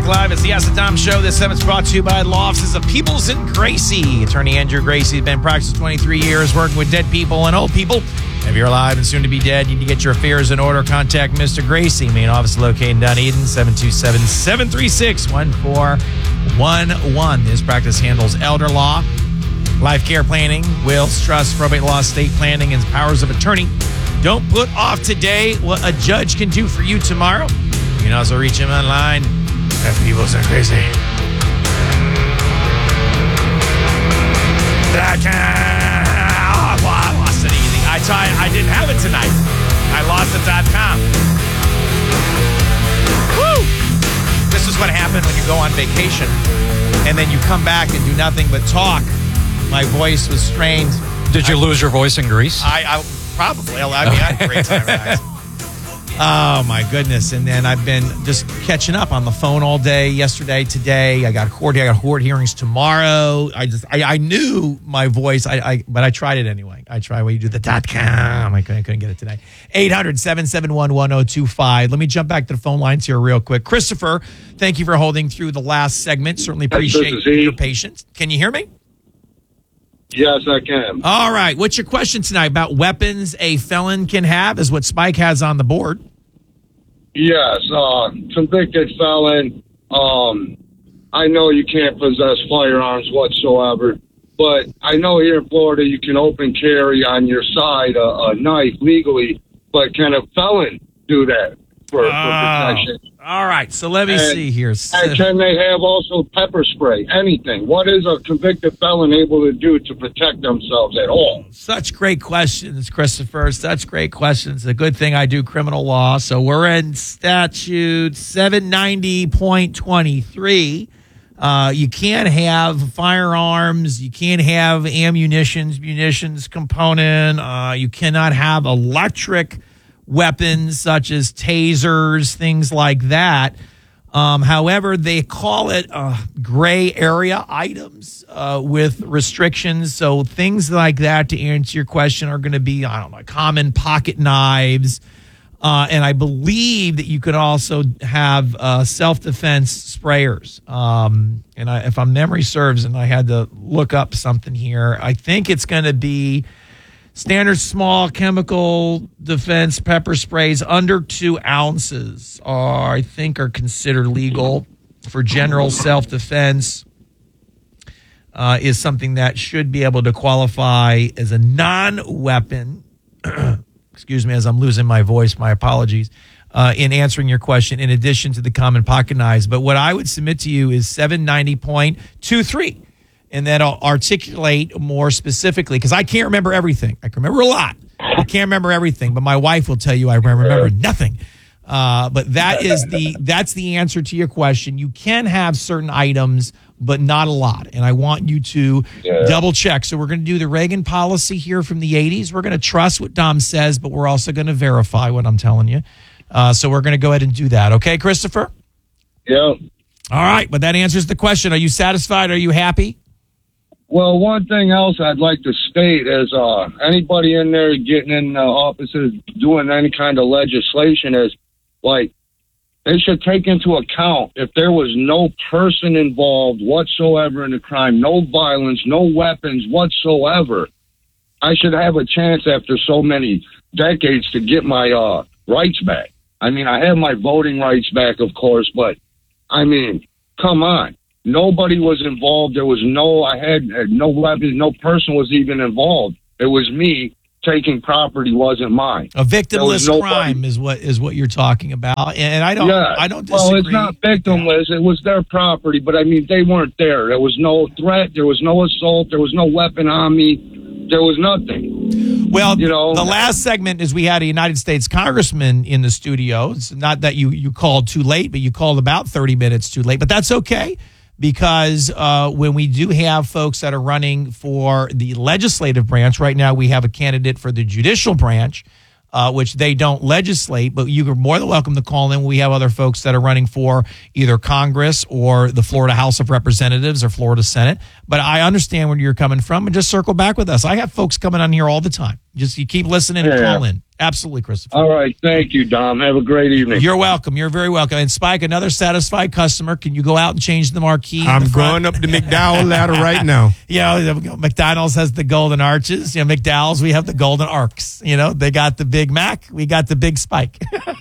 back live. It's the Ask the Dom Show. This segment's brought to you by Law Offices of Peoples and Gracie. Attorney Andrew Gracie has been practicing 23 years working with dead people and old people. If you're alive and soon to be dead, you need to get your affairs in order. Contact Mr. Gracie. Main office located in Dunedin, 727-736-1411. This practice handles elder law, life care planning, wills, trusts, probate law, estate planning, and powers of attorney. Don't put off today what a judge can do for you tomorrow. You can also reach him online at Peoples and Gracie. I lost it easy. I didn't have it tonight. I lost it.com. Woo! This is what happened when you go on vacation and then you come back and do nothing but talk. My voice was strained. Did you lose your voice in Greece? I probably. I had a great time, guys. Oh, my goodness. And then I've been just catching up on the phone all day, yesterday, today. I got court hearings tomorrow. I knew my voice, but I tried it anyway. I tried where you do the .com. I couldn't get it today. 800-771-1025. Let me jump back to the phone lines here real quick. Christopher, thank you for holding through the last segment. Certainly appreciate your patience. Can you hear me? Yes, I can. All right. What's your question tonight about weapons a felon can have is what Spike has on the board. Yes, convicted felon. I know you can't possess firearms whatsoever, but I know here in Florida you can open carry on your side a knife legally, but can a felon do that for protection? All right, so let me see here. And can they have also pepper spray? Anything? What is a convicted felon able to do to protect themselves at all? Such great questions, Christopher. Such great questions. A good thing I do criminal law. So we're in statute 790.23. You can't have firearms. You can't have munitions component. You cannot have electric weapons such as tasers, things like that. However, they call it gray area items with restrictions. So things like that, to answer your question, are going to be, common pocket knives. And I believe that you could also have self-defense sprayers. If my memory serves, and I had to look up something here, I think it's going to be standard small chemical defense pepper sprays under 2 ounces are considered legal for general self-defense. Is something that should be able to qualify as a non-weapon. Excuse me, as I'm losing my voice, my apologies, in answering your question, in addition to the common pocket knives. But what I would submit to you is 790.23. And then I'll articulate more specifically, because I can't remember everything. I can remember a lot. I can't remember everything, but my wife will tell you I remember nothing. But that's the answer to your question. You can have certain items, but not a lot. And I want you to double check. So we're going to do the Reagan policy here from the 80s. We're going to trust what Dom says, but we're also going to verify what I'm telling you. So we're going to go ahead and do that. Okay, Christopher? Yeah. All right, but that answers the question. Are you satisfied? Are you happy? Well, one thing else I'd like to state is anybody in there getting in offices doing any kind of legislation is, like, they should take into account if there was no person involved whatsoever in the crime, no violence, no weapons whatsoever, I should have a chance after so many decades to get my rights back. I mean, I have my voting rights back, of course, but, I mean, come on. Nobody was involved. I had no weapons. No person was even involved. It was me taking property wasn't mine. A victimless crime is what you're talking about. And I don't disagree. Well, it's not victimless. It was their property, but I mean, they weren't there. There was no threat. There was no assault. There was no weapon on me. There was nothing. Well, the last segment is we had a United States congressman in the studio. It's not that you called too late, but you called about 30 minutes too late. But that's okay. Because when we do have folks that are running for the legislative branch, right now we have a candidate for the judicial branch, which they don't legislate, but you are more than welcome to call in. We have other folks that are running for either Congress or the Florida House of Representatives or Florida Senate. But I understand where you're coming from, and just circle back with us. I have folks coming on here all the time. Just you keep listening and call in. Absolutely, Christopher. All right. Thank you, Dom. Have a great evening. You're welcome. You're very welcome. And Spike, another satisfied customer. Can you go out and change the marquee? in I'm the front? going up the McDowell ladder right now. McDonald's has the golden arches. McDowell's, we have the golden arcs. They got the Big Mac. We got the Big Spike.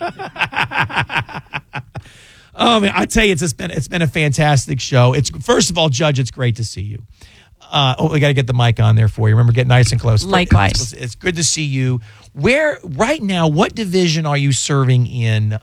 Oh, man, I tell you, it's been a fantastic show. First of all, Judge, it's great to see you. We got to get the mic on there for you. Remember, get nice and close. Likewise. It's good to see you. Where right now? What division are you serving in?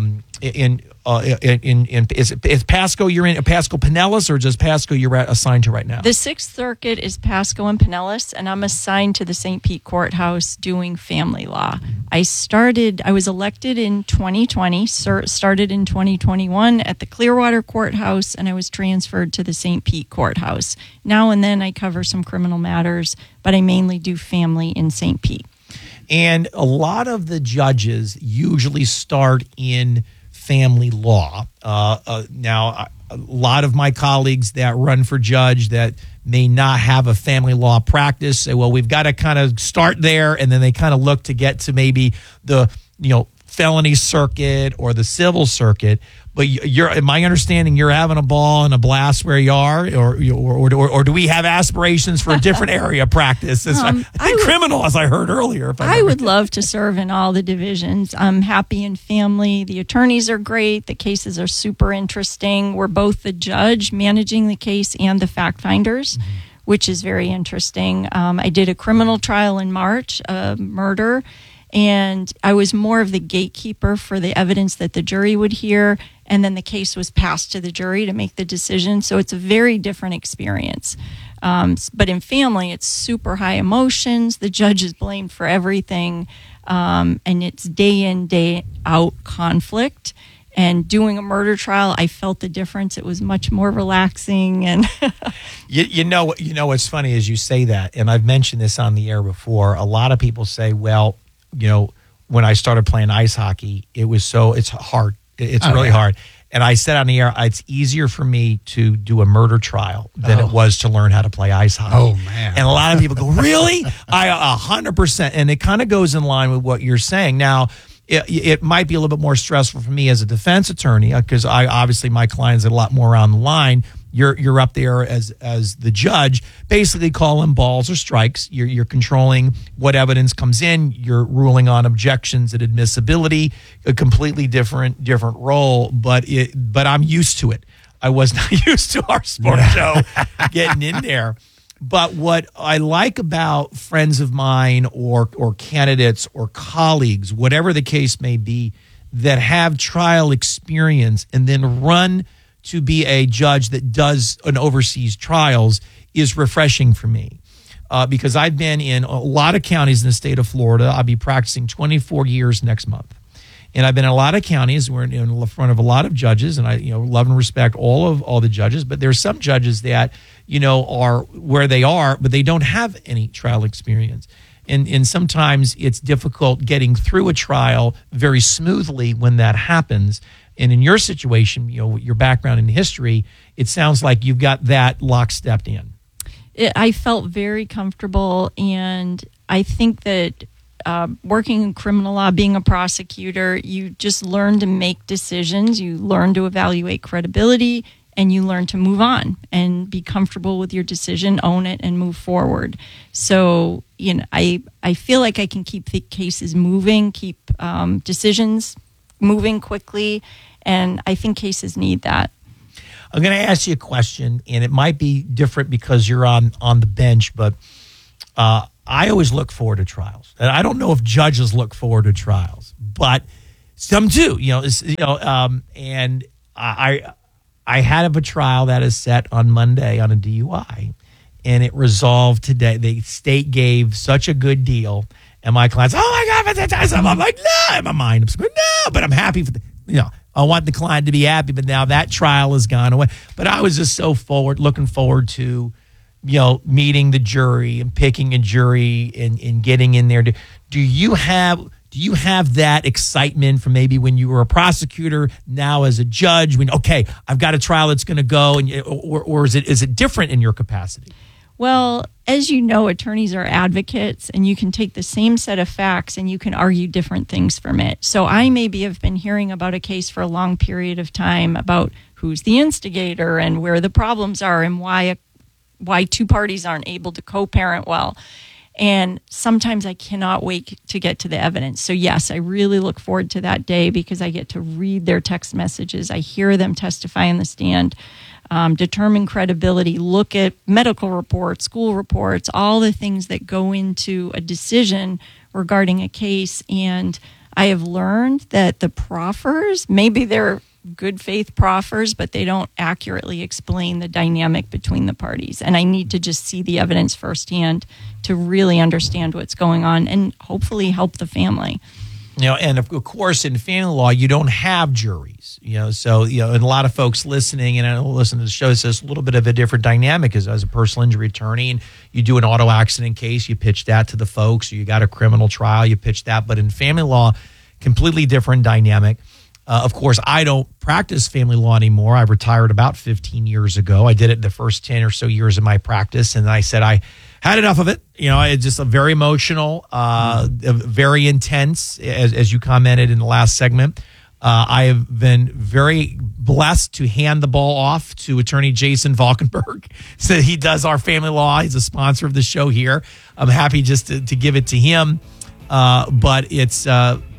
Is Pasco you're in Pasco Pinellas, or just Pasco you're assigned to right now? The 6th Circuit is Pasco and Pinellas, and I'm assigned to the St. Pete Courthouse doing family law. I was elected in 2020, started in 2021 at the Clearwater Courthouse, and I was transferred to the St. Pete Courthouse. Now and then I cover some criminal matters, but I mainly do family in St. Pete. And a lot of the usually start in family law. Now, a lot of my colleagues that run for judge that may not have a family law practice say, well, we've got to kind of start there, and then they kind of look to get to maybe the felony circuit or the civil circuit. But in my understanding, you're having a ball and a blast where you are, or do we have aspirations for a different area of practice? I think criminal, as I heard earlier. I would love to serve in all the divisions. I'm happy in family. The attorneys are great. The cases are super interesting. We're both the judge managing the case and the fact finders, which is very interesting. I did a criminal trial in March, a murder, and I was more of the gatekeeper for the evidence that the jury would hear, and then the case was passed to the jury to make the decision. So it's a very different experience. But in family, it's super high emotions. The judge is blamed for everything, and it's day in, day out conflict. And doing a murder trial, I felt the difference. It was much more relaxing. And what's funny is you say that, and I've mentioned this on the air before. A lot of people say, well, when I started playing ice hockey, it's hard. It's really hard. And I said on the air, it's easier for me to do a murder trial than it was to learn how to play ice hockey. Oh, man. And a lot of people go, really? 100%. And it kind of goes in line with what you're saying. Now, it might be a little bit more stressful for me as a defense attorney because obviously my clients are a lot more on the line. You're up there as the judge, basically calling balls or strikes. You're controlling what evidence comes in. You're ruling on objections and admissibility. A completely different role, but I'm used to it. I was not used to our sports show getting in there. But what I like about friends of mine or candidates or colleagues, whatever the case may be, that have trial experience and then run to be a judge that does and oversees trials is refreshing for me. Because I've been in a lot of counties in the state of Florida. I'll be practicing 24 years next month. And I've been in a lot of counties. We're in front of a lot of judges, and I love and respect all the judges. But there's some judges that are where they are, but they don't have any trial experience. And sometimes it's difficult getting through a trial very smoothly when that happens. And in your situation, your background in history, it sounds like you've got that lockstep in. I felt very comfortable, and I think that working in criminal law, being a prosecutor, you just learn to make decisions. You learn to evaluate credibility, and you learn to move on and be comfortable with your decision, own it, and move forward. So, I feel like I can keep the cases moving, keep decisions moving quickly, and I think cases need that. I'm going to ask you a question, and it might be different because you're on the bench, but I always look forward to trials. And I don't know if judges look forward to trials, but some do. And I had a trial that is set on Monday on a DUI, and it resolved today. The state gave such a good deal, and my client's, oh my God, I'm like, no, in my mind, I'm going, no, but I'm happy for I want the client to be happy, but now that trial has gone away. But I was just so looking forward to, meeting the jury and picking a jury and getting in there. Do you have that excitement from maybe when you were a prosecutor, now as a judge, when, okay, I've got a trial that's going to go, or is it different in your capacity? Well, as you know, attorneys are advocates, and you can take the same set of facts and you can argue different things from it. So I maybe have been hearing about a case for a long period of time about who's the instigator and where the problems are and why two parties aren't able to co-parent well. And sometimes I cannot wait to get to the evidence. So yes, I really look forward to that day because I get to read their text messages. I hear them testify in the stand, determine credibility, look at medical reports, school reports, all the things that go into a decision regarding a case. And I have learned that the proffers, maybe they're good faith proffers, but they don't accurately explain the dynamic between the parties. And I need to just see the evidence firsthand to really understand what's going on and hopefully help the family. And of course, in family law, you don't have juries. So and a lot of folks listening, and I listen to the show, says a little bit of a different dynamic as a personal injury attorney. And you do an auto accident case, you pitch that to the folks. Or you got a criminal trial, you pitch that. But in family law, completely different dynamic. Of course, I don't practice family law anymore. I retired about 15 years ago. I did it the first 10 or so years of my practice, and I said I had enough of it. It's just a very emotional, very intense, as you commented in the last segment. I have been very blessed to hand the ball off to attorney Jason Valkenburg. So he does our family law. He's a sponsor of the show here. I'm happy just to give it to him. But it's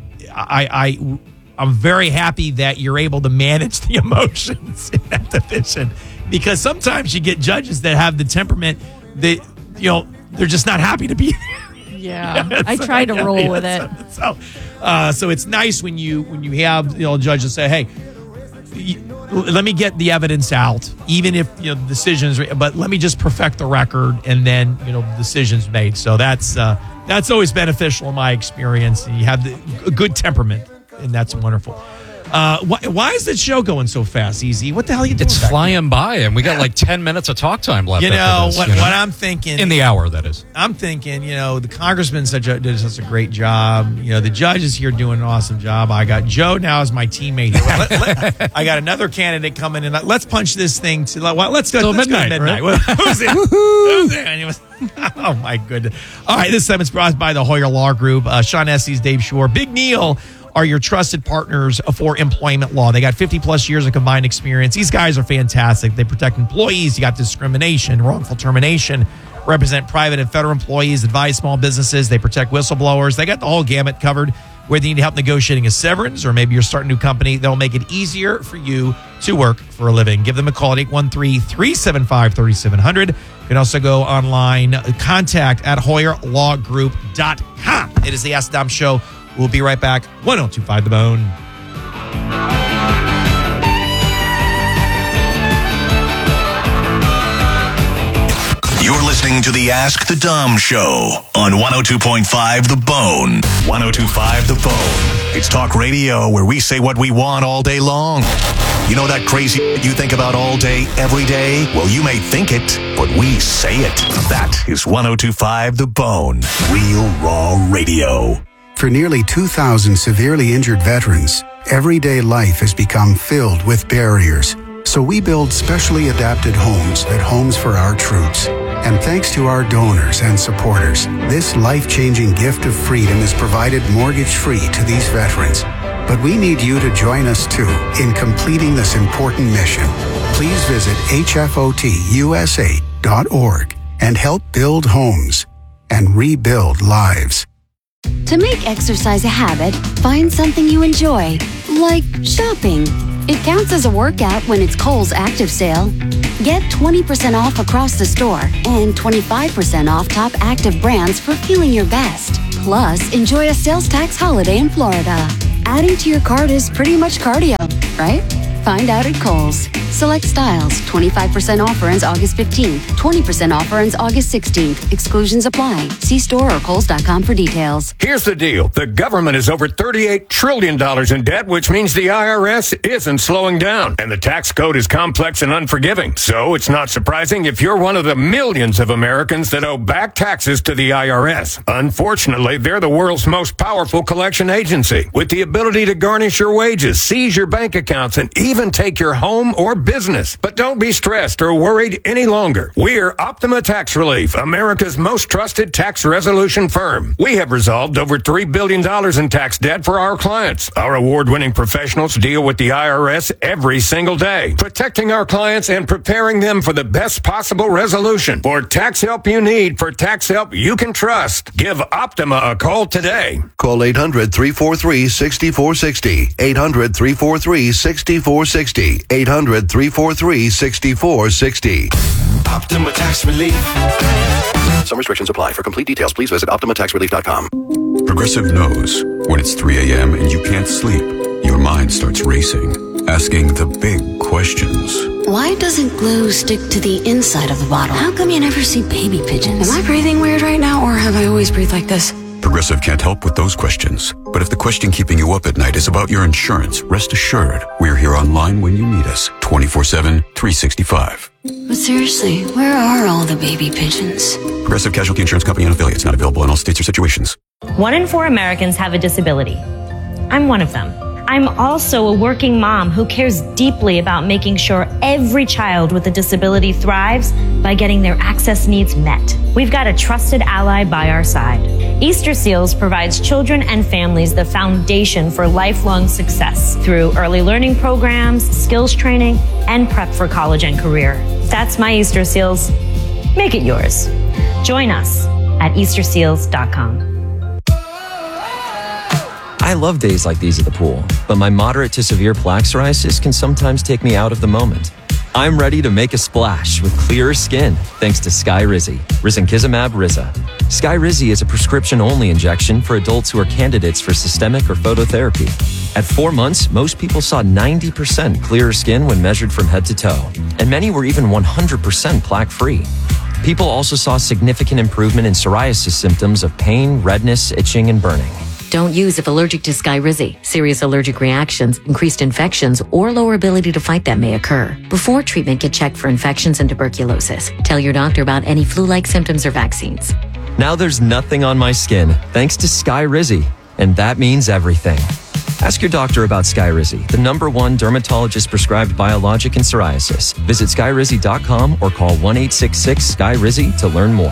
I'm very happy that you're able to manage the emotions in that division, because sometimes you get judges that have the temperament that, they're just not happy to be there. Yeah, I try to roll with it. So it's nice when you have judges say, hey, let me get the evidence out, even if the decisions, but let me just perfect the record, and then decisions made. So that's always beneficial in my experience. And you have a good temperament. And that's wonderful. Why is this show going so fast, Easy? What the hell are you doing? It's flying by, and we got like 10 minutes of talk time left. What I'm thinking in the hour, that is. I'm thinking, the congressman did such a great job. The judge is here doing an awesome job. I got Joe now as my teammate here. I got another candidate coming in. Let's punch this thing to let's go midnight. Right? Who's in? Who's in? Oh my goodness! All right, this segment's brought by the Hoyer Law Group. Sean Estes, Dave Shore, Big Neil are your trusted partners for employment law. They got 50 plus years of combined experience. These guys are fantastic. They protect employees. You got discrimination, wrongful termination, represent private and federal employees, advise small businesses. They protect whistleblowers. They got the whole gamut covered. Whether you need help negotiating a severance or maybe you're starting a new company, they'll make it easier for you to work for a living. Give them a call at 813-375-3700. You can also go online, contact at HoyerLawGroup.com. It is the Ask Dom Show. We'll be right back. 102.5 The Bone. You're listening to the Ask the Dom Show on 102.5 The Bone. 102.5 The Bone. It's talk radio where we say what we want all day long. You know that crazy you think about all day, every day? Well, you may think it, but we say it. That is 102.5 The Bone. Real raw radio. For nearly 2,000 severely injured veterans, everyday life has become filled with barriers. So we build specially adapted homes at Homes for Our Troops. And thanks to our donors and supporters, this life-changing gift of freedom is provided mortgage-free to these veterans. But we need you to join us, too, in completing this important mission. Please visit hfotusa.org and help build homes and rebuild lives. To make exercise a habit, find something you enjoy, like shopping. It counts as a workout when it's Kohl's Active Sale. Get 20% off across the store and 25% off top active brands for feeling your best. Plus, enjoy a sales tax holiday in Florida. Adding to your cart is pretty much cardio, right? Find out at Kohl's. Select styles. 25% offer ends August 15th. 20% offer ends August 16th. Exclusions apply. See store or Kohls.com for details. Here's the deal. The government is over $38 trillion in debt, which means the IRS isn't slowing down. And the tax code is complex and unforgiving. So it's not surprising if you're one of the millions of Americans that owe back taxes to the IRS. Unfortunately, they're the world's most powerful collection agency, with the ability to garnish your wages, seize your bank accounts, and even even take your home or business. But don't be stressed or worried any longer. We're Optima Tax Relief, America's most trusted tax resolution firm. We have resolved over $3 billion in tax debt for our clients. Our award-winning professionals deal with the IRS every single day, protecting our clients and preparing them for the best possible resolution. For tax help you need, for tax help you can trust, give Optima a call today. Call 800-343-6460. 800-343-6460. 800-343-6460. Optima Tax Relief. Some restrictions apply. For complete details, please visit OptimaTaxRelief.com. Progressive knows when it's 3 a.m. and you can't sleep, your mind starts racing, asking the big questions. Why doesn't glue stick to the inside of the bottle? How come you never see baby pigeons? Am I breathing weird right now, or have I always breathed like this? Progressive can't help with those questions. But if the question keeping you up at night is about your insurance, rest assured, we're here online when you need us, 24/7, 365. But seriously, where are all the baby pigeons? Progressive Casualty Insurance Company and affiliates, not available in all states or situations. 1 in 4 Americans have a disability. I'm one of them. I'm also a working mom who cares deeply about making sure every child with a disability thrives by getting their access needs met. We've got a trusted ally by our side. Easter Seals provides children and families the foundation for lifelong success through early learning programs, skills training, and prep for college and career. That's my Easter Seals. Make it yours. Join us at EasterSeals.com. I love days like these at the pool, but my moderate to severe plaque psoriasis can sometimes take me out of the moment. I'm ready to make a splash with clearer skin thanks to Skyrizi, Risankizumab Riza. Skyrizi is a prescription-only injection for adults who are candidates for systemic or phototherapy. At 4 months, most people saw 90% clearer skin when measured from head to toe, and many were even 100% plaque-free. People also saw significant improvement in psoriasis symptoms of pain, redness, itching, and burning. Don't use if allergic to Skyrizi. Serious allergic reactions, increased infections, or lower ability to fight them may occur. Before treatment, get checked for infections and tuberculosis. Tell your doctor about any flu-like symptoms or vaccines. Now there's nothing on my skin thanks to Skyrizi, and that means everything. Ask your doctor about Skyrizi, the #1 dermatologist-prescribed biologic in psoriasis. Visit Skyrizi.com or call 1-866-SKYRIZI to learn more.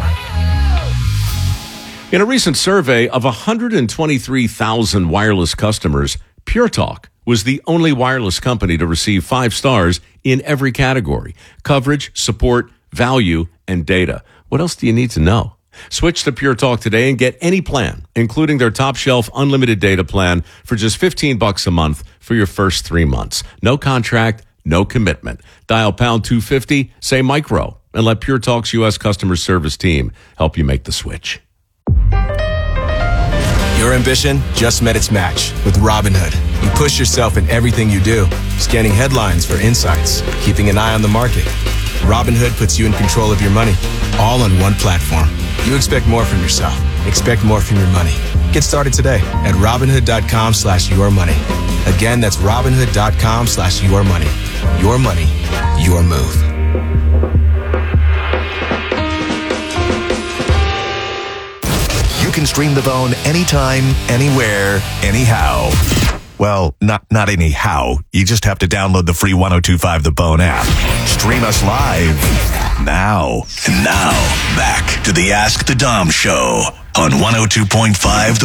In a recent survey of 123,000 wireless customers, Pure Talk was the only wireless company to receive 5 stars in every category: coverage, support, value, and data. What else do you need to know? Switch to Pure Talk today and get any plan, including their top shelf unlimited data plan for just $15 a month for your first 3 months. No contract, no commitment. Dial pound 250, say micro, and let Pure Talk's U.S. customer service team help you make the switch. Your ambition just met its match with Robinhood. You push yourself in everything you do, scanning headlines for insights, keeping an eye on the market. Robinhood puts you in control of your money, all on one platform. You expect more from yourself. Expect more from your money. Get started today at Robinhood.com/yourmoney. Again, that's Robinhood.com/yourmoney. Your money, your move. You can stream The Bone anytime, anywhere, anyhow. Well, not anyhow. You just have to download the free 102.5 The Bone app. Stream us live now. And now, back to the Ask the Dom Show on 102.5 The